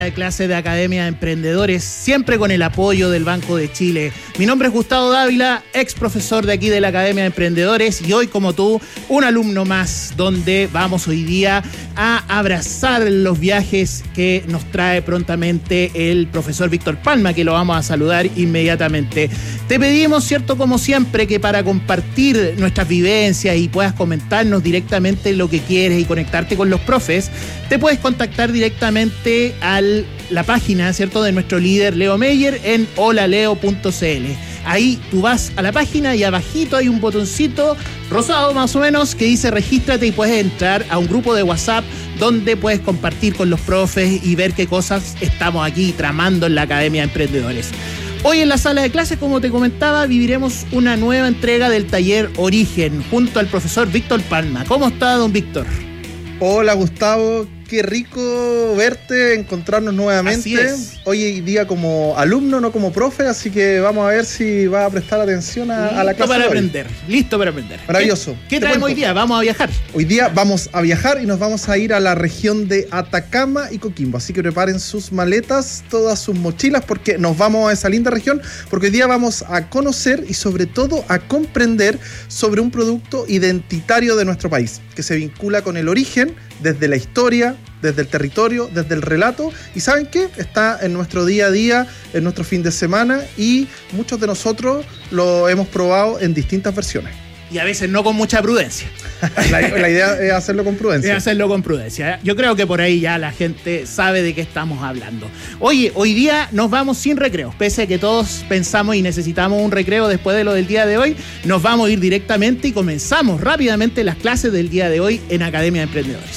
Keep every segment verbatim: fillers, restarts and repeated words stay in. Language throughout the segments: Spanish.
de clase de Academia de Emprendedores, siempre con el apoyo del Banco de Chile. Mi nombre es Gustavo Dávila, ex profesor de aquí de la Academia de Emprendedores, y hoy, como tú, un alumno más, donde vamos hoy día a abrazar los viajes que nos trae prontamente el profesor Víctor Palma, que lo vamos a saludar inmediatamente. Te pedimos, cierto, como siempre, que para compartir nuestras vivencias y puedas comentarnos directamente lo que quieres y conectarte con los profes, te puedes contactar directamente a la página, cierto, de nuestro líder Leo Meyer en hola leo punto c l. Ahí tú vas a la página y abajito hay un botoncito rosado más o menos que dice regístrate, y puedes entrar a un grupo de WhatsApp donde puedes compartir con los profes y ver qué cosas estamos aquí tramando en la Academia de Emprendedores. Hoy en la sala de clases, como te comentaba, viviremos una nueva entrega del taller Origen junto al profesor Víctor Palma. ¿Cómo está, don Víctor? Hola, Gustavo. Qué rico verte, encontrarnos nuevamente. Así es. Hoy día como alumno, no como profe, así que vamos a ver si va a prestar atención a, a la clase. Listo para de hoy. aprender, listo para aprender. Maravilloso. ¿Qué, qué traemos hoy día? Vamos a viajar. Hoy día vamos a viajar y nos vamos a ir a la región de Atacama y Coquimbo. Así que preparen sus maletas, todas sus mochilas, porque nos vamos a esa linda región, porque hoy día vamos a conocer y sobre todo a comprender sobre un producto identitario de nuestro país, que se vincula con el origen, desde la historia, desde el territorio, desde el relato, y ¿saben qué? Está en nuestro día a día, en nuestro fin de semana, y muchos de nosotros lo hemos probado en distintas versiones. Y a veces no con mucha prudencia. La, la idea es hacerlo con prudencia. Es hacerlo con prudencia. Yo creo que por ahí ya la gente sabe de qué estamos hablando. Oye, hoy día nos vamos sin recreos. Pese a que todos pensamos y necesitamos un recreo después de lo del día de hoy, nos vamos a ir directamente y comenzamos rápidamente las clases del día de hoy en Academia de Emprendedores.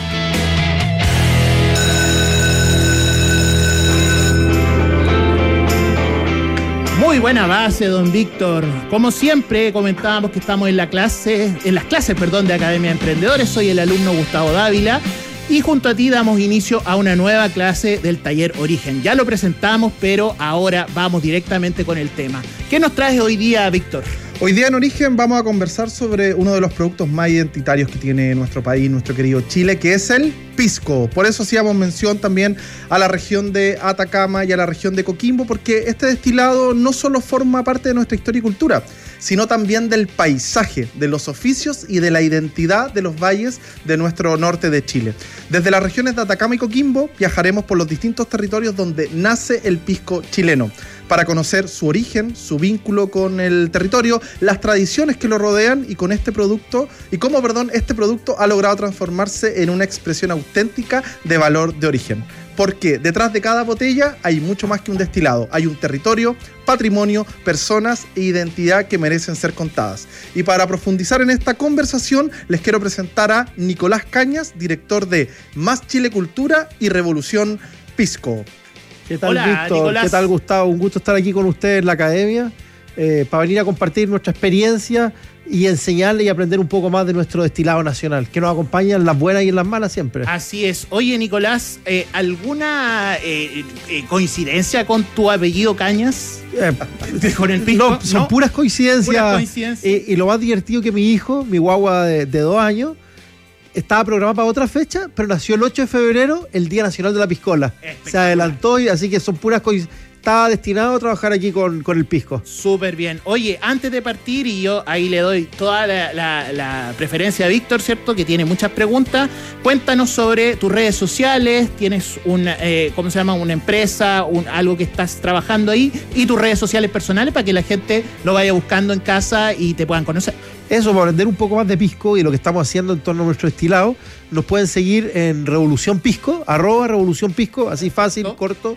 Muy buena base, don Víctor. Como siempre, comentábamos que estamos en la clase, en las clases, perdón, de Academia de Emprendedores. Soy el alumno Gustavo Dávila y junto a ti damos inicio a una nueva clase del taller Origen. Ya lo presentamos, pero ahora vamos directamente con el tema. ¿Qué nos traes hoy día, Víctor? Hoy día en Origen vamos a conversar sobre uno de los productos más identitarios que tiene nuestro país, nuestro querido Chile, que es el pisco. Por eso hacíamos mención también a la región de Atacama y a la región de Coquimbo, porque este destilado no solo forma parte de nuestra historia y cultura, sino también del paisaje, de los oficios y de la identidad de los valles de nuestro norte de Chile. Desde las regiones de Atacama y Coquimbo viajaremos por los distintos territorios donde nace el pisco chileno, para conocer su origen, su vínculo con el territorio, las tradiciones que lo rodean y con este producto, y cómo, perdón, este producto ha logrado transformarse en una expresión auténtica de valor de origen. Porque detrás de cada botella hay mucho más que un destilado. Hay un territorio, patrimonio, personas e identidad que merecen ser contadas. Y para profundizar en esta conversación, les quiero presentar a Nicolás Cañas, director de Más Chile Cultura y Revolución Pisco. ¿Qué tal, Hola, Víctor? Nicolás. ¿Qué tal, Gustavo? Un gusto estar aquí con ustedes en la academia eh, para venir a compartir nuestra experiencia y enseñarle y aprender un poco más de nuestro destilado nacional, que nos acompaña en las buenas y en las malas siempre. Así es. Oye, Nicolás, eh, ¿alguna eh, eh, coincidencia con tu apellido Cañas? Eh, ¿Con el pisco? no, son ¿No? puras coincidencias. Puras coincidencias. Eh, y lo más divertido que mi hijo, mi guagua de, de dos años, estaba programado para otra fecha, pero nació el ocho de febrero, el Día Nacional de la Piscola. Se adelantó, y así que son puras coincidencias. Estaba destinado a trabajar aquí con, con el pisco. Súper bien. Oye, antes de partir, y yo ahí le doy toda la, la, la preferencia a Víctor, ¿cierto? Que tiene muchas preguntas. Cuéntanos sobre tus redes sociales. Tienes una, eh, ¿cómo se llama? Una empresa, un, algo que estás trabajando ahí, y tus redes sociales personales para que la gente lo vaya buscando en casa y te puedan conocer. Eso, para aprender un poco más de pisco y lo que estamos haciendo en torno a nuestro destilado, nos pueden seguir en Revolución Pisco, arroba Revolución Pisco, así fácil, ¿no? Corto.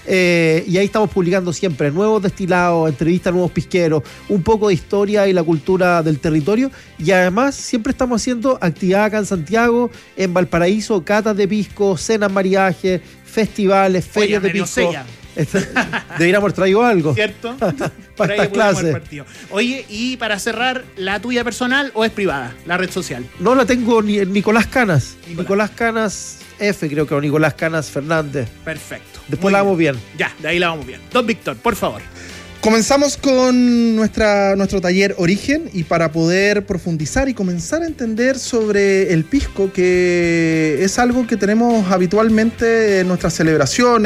Eh, y ahí estamos publicando siempre nuevos destilados, entrevistas a nuevos pisqueros, un poco de historia y la cultura del territorio. Y además siempre estamos haciendo actividad acá en Santiago, en Valparaíso, catas de pisco, cenas, mariajes, festivales, ferias Oye, de pisco. sella. Deberíamos haber traído algo. ¿Cierto? Para estas clases. Oye, y para cerrar, ¿la tuya personal o es privada, la red social? No la tengo ni Nicolás Canas. Nicolás. Nicolás Canas F, creo que, o Nicolás Canas Fernández. Perfecto. Después Muy la vamos bien. Ya, de ahí la vamos bien. Don Víctor, por favor. Comenzamos con nuestra, nuestro taller Origen, y para poder profundizar y comenzar a entender sobre el pisco, que es algo que tenemos habitualmente en nuestras celebraciones,